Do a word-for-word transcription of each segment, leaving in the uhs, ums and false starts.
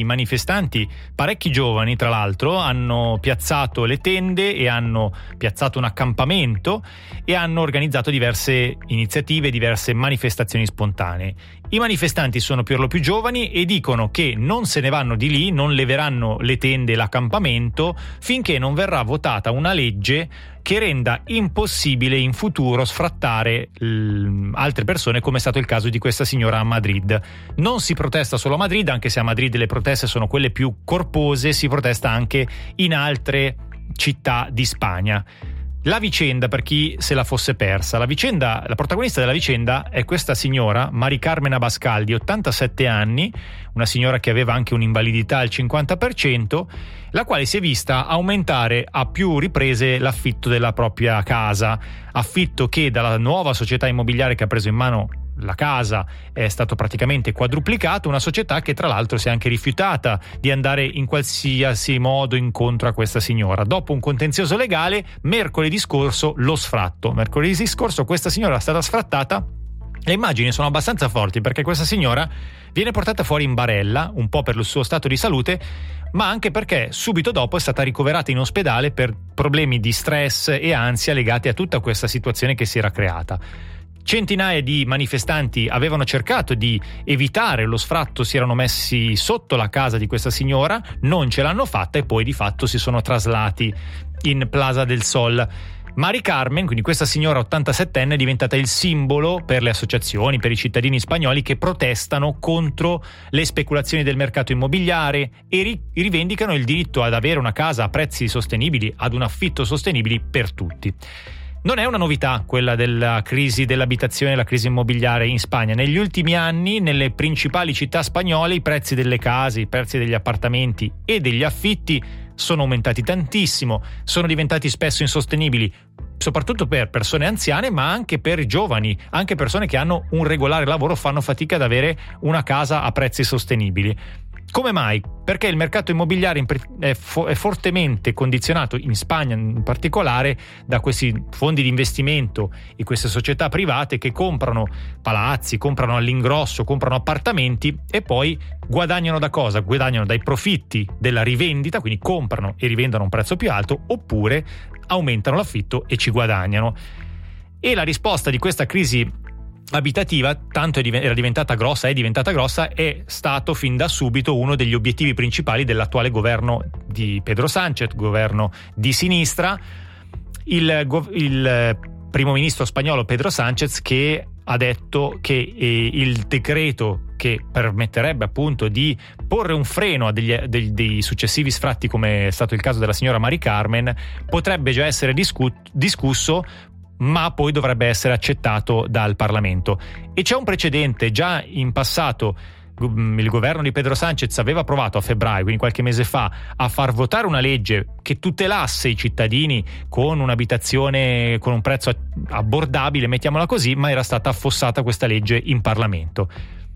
manifestanti, parecchi giovani tra l'altro, hanno piazzato le tende e hanno piazzato un accampamento e hanno organizzato diverse iniziative, diverse manifestazioni spontanee. I manifestanti sono per lo più giovani e dicono che non se ne vanno di lì, non leveranno le tende e l'accampamento finché non verrà votata una legge che renda impossibile in futuro sfrattare l- altre persone, come è stato il caso di questa signora a Madrid. Non si protesta solo a Madrid, anche se a Madrid le proteste sono quelle più corpose, si protesta anche in altre città di Spagna. La vicenda, per chi se la fosse persa, la vicenda, la protagonista della vicenda è questa signora, Mari Carmen Abascal, di ottantasette anni, una signora che aveva anche un'invalidità al cinquanta per cento, la quale si è vista aumentare a più riprese l'affitto della propria casa, affitto che dalla nuova società immobiliare che ha preso in mano la casa è stato praticamente quadruplicato, una società che tra l'altro si è anche rifiutata di andare in qualsiasi modo incontro a questa signora. Dopo un contenzioso legale, mercoledì scorso lo sfratto. Mercoledì scorso questa signora è stata sfrattata. Le immagini sono abbastanza forti perché questa signora viene portata fuori in barella, un po' per il suo stato di salute, ma anche perché subito dopo è stata ricoverata in ospedale per problemi di stress e ansia legati a tutta questa situazione che si era creata. Centinaia di manifestanti avevano cercato di evitare lo sfratto, si erano messi sotto la casa di questa signora, non ce l'hanno fatta e poi di fatto si sono traslati in Plaza del Sol. Mari Carmen, quindi questa signora ottantasettenne, è diventata il simbolo per le associazioni, per i cittadini spagnoli che protestano contro le speculazioni del mercato immobiliare e ri- rivendicano il diritto ad avere una casa a prezzi sostenibili, ad un affitto sostenibile per tutti. Non è una novità quella della crisi dell'abitazione, la crisi immobiliare in Spagna. Negli ultimi anni, nelle principali città spagnole, i prezzi delle case, i prezzi degli appartamenti e degli affitti sono aumentati tantissimo, sono diventati spesso insostenibili, soprattutto per persone anziane, ma anche per i giovani, anche persone che hanno un regolare lavoro fanno fatica ad avere una casa a prezzi sostenibili. Come mai? Perché il mercato immobiliare è, fo- è fortemente condizionato, in Spagna in particolare, da questi fondi di investimento e queste società private che comprano palazzi, comprano all'ingrosso, comprano appartamenti e poi guadagnano da cosa? Guadagnano dai profitti della rivendita, quindi comprano e rivendono a un prezzo più alto, oppure aumentano l'affitto e ci guadagnano. E la risposta di questa crisi abitativa, tanto era diventata grossa, è diventata grossa, è stato fin da subito uno degli obiettivi principali dell'attuale governo di Pedro Sánchez, governo di sinistra, il, il primo ministro spagnolo Pedro Sánchez, che ha detto che eh, il decreto che permetterebbe appunto di porre un freno a degli, dei, dei successivi sfratti, come è stato il caso della signora Mari Carmen, potrebbe già essere discut- discusso ma poi dovrebbe essere accettato dal Parlamento. E c'è un precedente. Già in passato il governo di Pedro Sánchez aveva provato a febbraio, quindi qualche mese fa, a far votare una legge che tutelasse i cittadini con un'abitazione con un prezzo abbordabile, mettiamola così, ma era stata affossata questa legge in Parlamento.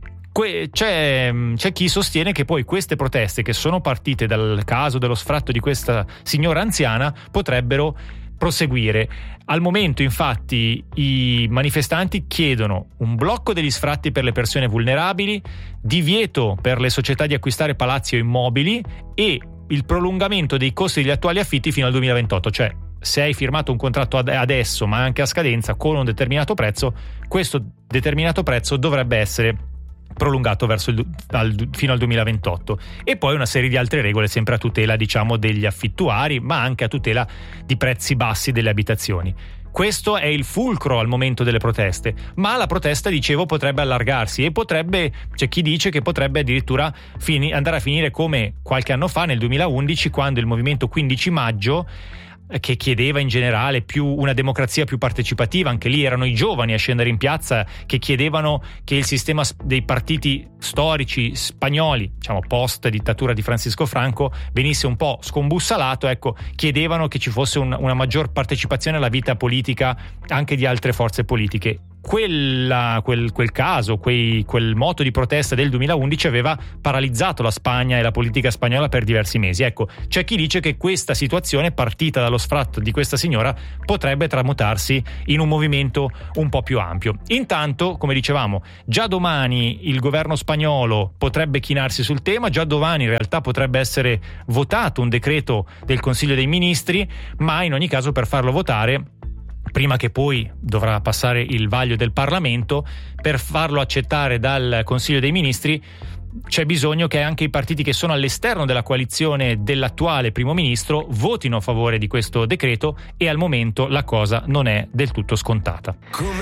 C'è, c'è chi sostiene che poi queste proteste, che sono partite dal caso dello sfratto di questa signora anziana, potrebbero proseguire. Al momento, infatti, i manifestanti chiedono un blocco degli sfratti per le persone vulnerabili, divieto per le società di acquistare palazzi o immobili e il prolungamento dei costi degli attuali affitti fino al duemilaventotto, cioè se hai firmato un contratto adesso ma anche a scadenza con un determinato prezzo, questo determinato prezzo dovrebbe essere prolungato verso il, al, fino al duemilaventotto, e poi una serie di altre regole sempre a tutela, diciamo, degli affittuari, ma anche a tutela di prezzi bassi delle abitazioni. Questo è il fulcro al momento delle proteste, ma la protesta, dicevo, potrebbe allargarsi e potrebbe, c'è chi dice che potrebbe addirittura fini, andare a finire come qualche anno fa, nel duemilaundici, quando il movimento quindici maggio, che chiedeva in generale più una democrazia più partecipativa, anche lì erano i giovani a scendere in piazza che chiedevano che il sistema dei partiti storici spagnoli, diciamo post dittatura di Francisco Franco, venisse un po' scombussolato, ecco, chiedevano che ci fosse un, una maggior partecipazione alla vita politica anche di altre forze politiche. quella, quel, quel caso, quei, quel moto di protesta del duemilaundici aveva paralizzato la Spagna e la politica spagnola per diversi mesi. Ecco, c'è chi dice che questa situazione, partita dallo sfratto di questa signora, potrebbe tramutarsi in un movimento un po' più ampio. Intanto, come dicevamo, già domani il governo spagnolo potrebbe chinarsi sul tema, già domani in realtà potrebbe essere votato un decreto del Consiglio dei Ministri, ma in ogni caso per farlo votare, prima che poi dovrà passare il vaglio del Parlamento, per farlo accettare dal Consiglio dei Ministri c'è bisogno che anche i partiti che sono all'esterno della coalizione dell'attuale primo ministro votino a favore di questo decreto, e al momento la cosa non è del tutto scontata.